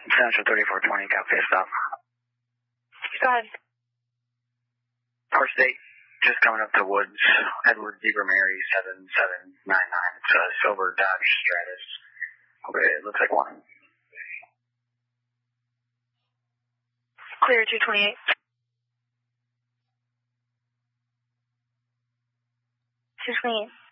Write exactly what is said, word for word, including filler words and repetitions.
Central thirty-four twenty, copy, stop. Go ahead. Horse State, just coming up to Woods, Edward Zebra Mary, seven seven nine nine. It's a silver Dodge Stratus. Okay, it looks like one. Clear two twenty-eight. two twenty-eight.